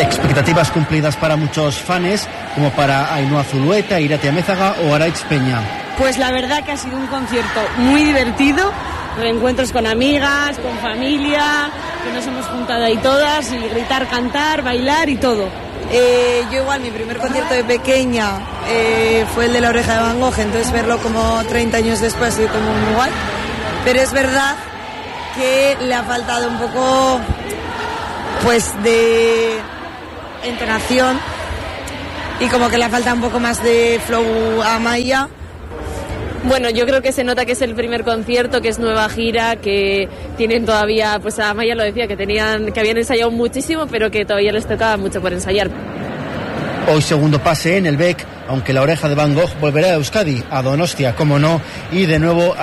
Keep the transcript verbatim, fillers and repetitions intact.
Expectativas cumplidas para muchos fans, como para Ainhoa Zulueta, Irati Amézaga o Araitz Peña. Pues la verdad que ha sido un concierto muy divertido, reencuentros con amigas, con familia, que nos hemos juntado ahí todas y gritar, cantar, bailar y todo. Eh, yo igual, mi primer concierto de pequeña eh, fue el de La Oreja de Van Gogh, entonces verlo como treinta años después ha sido como muy guay. Pero es verdad que le ha faltado un poco pues de entonación y como que le falta un poco más de flow a Amaia. Bueno, yo creo que se nota que es el primer concierto, que es nueva gira, que tienen todavía, pues a Amaia lo decía, que tenían, que habían ensayado muchísimo, pero que todavía les tocaba mucho por ensayar. Hoy segundo pase en el B E C, aunque La Oreja de Van Gogh volverá a Euskadi, a Donostia, como no, y de nuevo